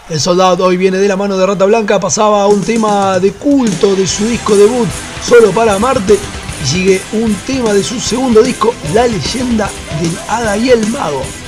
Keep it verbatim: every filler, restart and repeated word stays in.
El Soldado hoy viene de la mano de Rata Blanca, pasaba a un tema de culto de su disco debut, Solo para Amarte, y sigue un tema de su segundo disco, La Leyenda del Hada y el Mago.